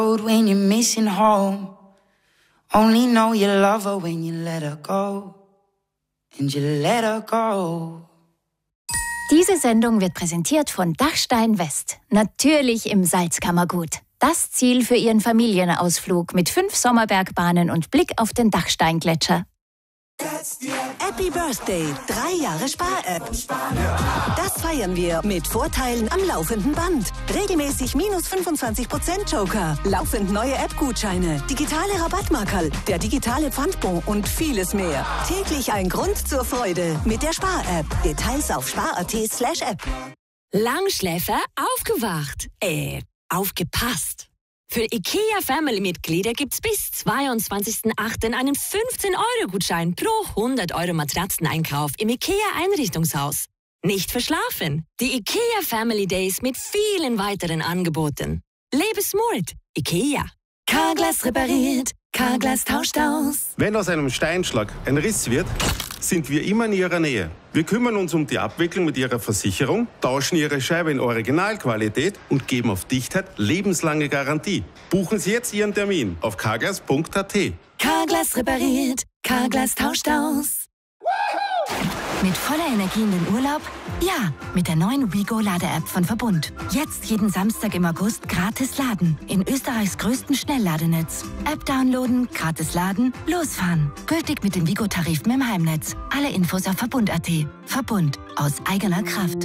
When you're missing home, only know you love her when you let her go, and you let her go. Diese Sendung wird präsentiert von Dachstein West. Natürlich im Salzkammergut. Das Ziel für Ihren Familienausflug mit 5 Sommerbergbahnen und Blick auf den Dachsteingletscher. Happy Birthday, 3 Jahre Spar-App. Das feiern wir mit Vorteilen am laufenden Band. Regelmäßig minus 25% Joker, laufend neue App-Gutscheine, digitale Rabattmarkerl, der digitale Pfandbon und vieles mehr. Täglich ein Grund zur Freude mit der Spar-App. Details auf spar.at/app. Langschläfer aufgewacht. Aufgepasst. Für IKEA-Family-Mitglieder gibt's bis 22.08. einen 15-Euro-Gutschein pro 100 Euro Matratzeneinkauf im IKEA-Einrichtungshaus. Nicht verschlafen. Die IKEA Family Days mit vielen weiteren Angeboten. Lebe smart. IKEA. Carglass repariert. Carglass tauscht aus. Wenn aus einem Steinschlag ein Riss wird, sind wir immer in Ihrer Nähe. Wir kümmern uns um die Abwicklung mit Ihrer Versicherung, tauschen Ihre Scheibe in Originalqualität und geben auf Dichtheit lebenslange Garantie. Buchen Sie jetzt Ihren Termin auf carglass.at. Carglass repariert. Carglass tauscht aus. Mit voller Energie in den Urlaub? Ja, mit der neuen WeGo-Lade-App von Verbund. Jetzt jeden Samstag im August gratis laden. In Österreichs größten Schnellladenetz. App downloaden, gratis laden, losfahren. Gültig mit den WeGo-Tarifen im Heimnetz. Alle Infos auf Verbund.at. Verbund. Aus eigener Kraft.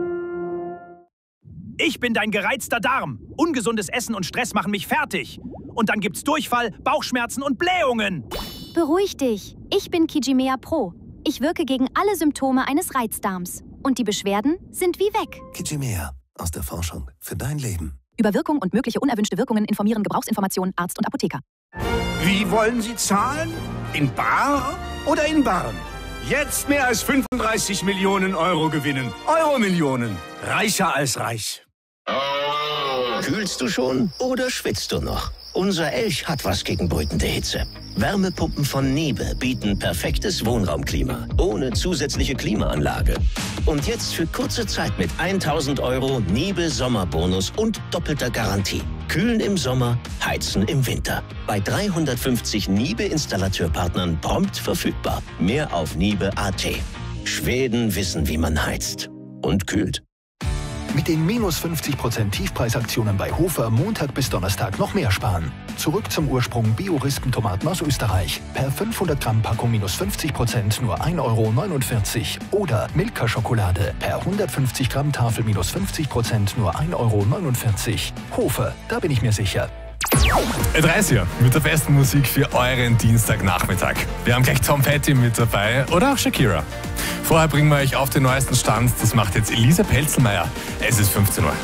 Ich bin dein gereizter Darm. Ungesundes Essen und Stress machen mich fertig. Und dann gibt's Durchfall, Bauchschmerzen und Blähungen. Beruhig dich. Ich bin Kijimea Pro. Ich wirke gegen alle Symptome eines Reizdarms. Und die Beschwerden sind wie weg. Kijimea. Aus der Forschung. Für dein Leben. Über Wirkung und mögliche unerwünschte Wirkungen informieren Gebrauchsinformationen Arzt und Apotheker. Wie wollen Sie zahlen? In bar oder in Barren? Jetzt mehr als 35 Millionen Euro gewinnen. Euro-Millionen. Reicher als reich. Kühlst du schon oder schwitzt du noch? Unser Elch hat was gegen brütende Hitze. Wärmepumpen von Niebe bieten perfektes Wohnraumklima, ohne zusätzliche Klimaanlage. Und jetzt für kurze Zeit mit 1.000 Euro Niebe Sommerbonus und doppelter Garantie. Kühlen im Sommer, heizen im Winter. Bei 350 Niebe-Installateurpartnern prompt verfügbar. Mehr auf niebe.at. Schweden wissen, wie man heizt. Und kühlt. Mit den minus 50% Tiefpreisaktionen bei Hofer Montag bis Donnerstag noch mehr sparen. Zurück zum Ursprung Bio-Rispentomaten aus Österreich. Per 500 Gramm Packung minus 50% nur 1,49 €. Oder Milka-Schokolade. Per 150 Gramm Tafel minus 50% nur 1,49 €. Hofer, da bin ich mir sicher. 30 mit der besten Musik für euren Dienstagnachmittag. Wir haben gleich Tom Petty mit dabei oder auch Shakira. Vorher bringen wir euch auf den neuesten Stand. Das macht jetzt Elisa Pelzelmeier. Es ist 15 Uhr.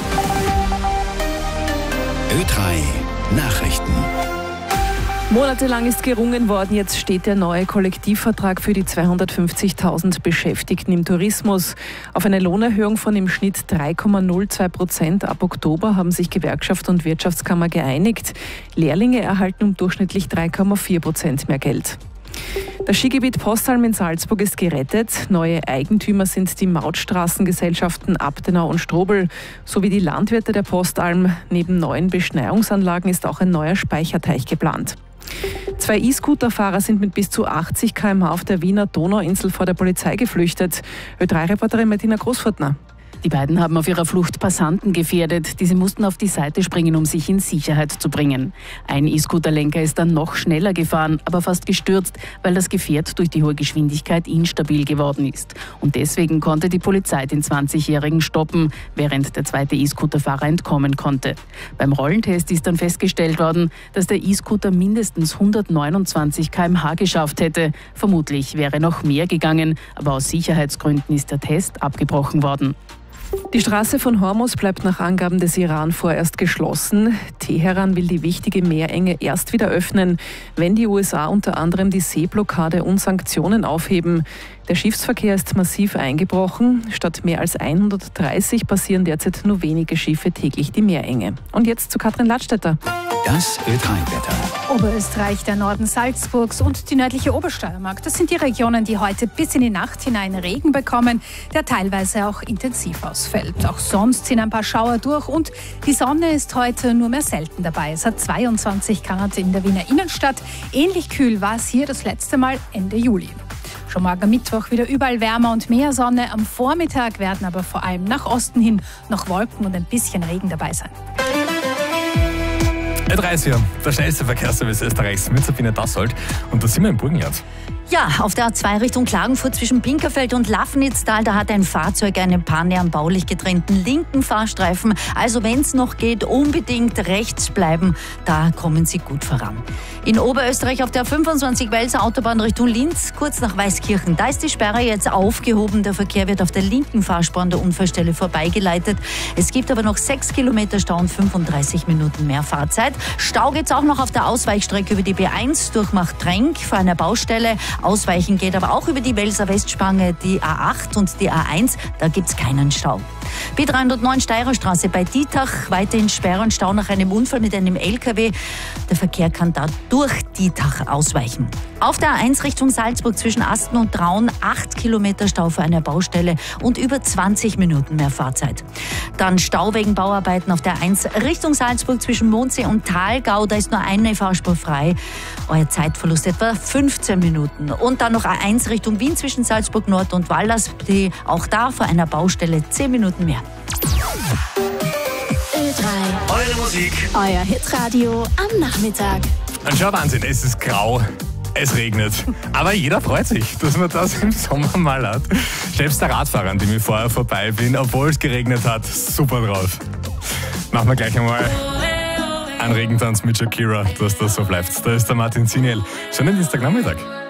Ö3 Nachrichten. Monatelang ist gerungen worden, jetzt steht der neue Kollektivvertrag für die 250.000 Beschäftigten im Tourismus. Auf eine Lohnerhöhung von im Schnitt 3,02% ab Oktober haben sich Gewerkschaft und Wirtschaftskammer geeinigt. Lehrlinge erhalten durchschnittlich 3,4% mehr Geld. Das Skigebiet Postalm in Salzburg ist gerettet. Neue Eigentümer sind die Mautstraßengesellschaften Abtenau und Strobel sowie die Landwirte der Postalm. Neben neuen Beschneiungsanlagen ist auch ein neuer Speicherteich geplant. 2 E-Scooter-Fahrer sind mit bis zu 80 km/h auf der Wiener Donauinsel vor der Polizei geflüchtet. Ö3-Reporterin Martina Großfurtner. Die beiden haben auf ihrer Flucht Passanten gefährdet. Diese mussten auf die Seite springen, um sich in Sicherheit zu bringen. Ein E-Scooter-Lenker ist dann noch schneller gefahren, aber fast gestürzt, weil das Gefährt durch die hohe Geschwindigkeit instabil geworden ist. Und deswegen konnte die Polizei den 20-Jährigen stoppen, während der zweite E-Scooter-Fahrer entkommen konnte. Beim Rollentest ist dann festgestellt worden, dass der E-Scooter mindestens 129 km/h geschafft hätte. Vermutlich wäre noch mehr gegangen, aber aus Sicherheitsgründen ist der Test abgebrochen worden. Die Straße von Hormuz bleibt nach Angaben des Iran vorerst geschlossen. Teheran will die wichtige Meerenge erst wieder öffnen, wenn die USA unter anderem die Seeblockade und Sanktionen aufheben. Der Schiffsverkehr ist massiv eingebrochen. Statt mehr als 130 passieren derzeit nur wenige Schiffe täglich die Meerenge. Und jetzt zu Katrin Ladstätter. Das Ö3-Wetter. Oberösterreich, der Norden Salzburgs und die nördliche Obersteiermark. Das sind die Regionen, die heute bis in die Nacht hinein Regen bekommen, der teilweise auch intensiv ausfällt. Auch sonst ziehen ein paar Schauer durch und die Sonne ist heute nur mehr selten dabei. Es hat 22 Grad in der Wiener Innenstadt. Ähnlich kühl war es hier das letzte Mal Ende Juli. Schon morgen Mittwoch wieder überall wärmer und mehr Sonne. Am Vormittag werden aber vor allem nach Osten hin noch Wolken und ein bisschen Regen dabei sein. Ö3, der schnellste Verkehrsservice Österreichs mit Sabine Dassold. Und da sind wir im Burgenland. Ja, auf der A2 Richtung Klagenfurt zwischen Pinkerfeld und Lafnitztal, da hat ein Fahrzeug eine Panne am baulich getrennten linken Fahrstreifen. Also wenn es noch geht, unbedingt rechts bleiben, da kommen Sie gut voran. In Oberösterreich auf der 25 Welser Autobahn Richtung Linz, kurz nach Weißkirchen, da ist die Sperre jetzt aufgehoben. Der Verkehr wird auf der linken Fahrspur an der Unfallstelle vorbeigeleitet. Es gibt aber noch 6 Kilometer Stau und 35 Minuten mehr Fahrzeit. Stau geht's auch noch auf der Ausweichstrecke über die B1 durch Machtrenk vor einer Baustelle. Ausweichen geht aber auch über die Welser Westspange, die A8 und die A1. Da gibt's keinen Stau. B309 Steirerstraße bei Dietach, weiterhin Sperre und Stau nach einem Unfall mit einem LKW. Der Verkehr kann da durch Dietach ausweichen. Auf der A1 Richtung Salzburg zwischen Asten und Traun 8 Kilometer Stau für eine Baustelle und über 20 Minuten mehr Fahrzeit. Dann Stau wegen Bauarbeiten auf der A1 Richtung Salzburg zwischen Mondsee und Thalgau. Da ist nur eine Fahrspur frei. Euer Zeitverlust etwa 15 Minuten. Und dann noch A1 Richtung Wien zwischen Salzburg Nord und Wallers. Auch da vor einer Baustelle 10 Minuten mehr. Ö3. Eure Musik. Euer Hitradio am Nachmittag. Und schau, Wahnsinn, es ist grau, es regnet. Aber jeder freut sich, dass man das im Sommer mal hat. Selbst der Radfahrer, an dem ich vorher vorbei bin, obwohl es geregnet hat, super drauf. Machen wir gleich einmal einen Regentanz mit Shakira, dass das so bleibt. Da ist der Martin Siniel. Schönen Dienstagnachmittag.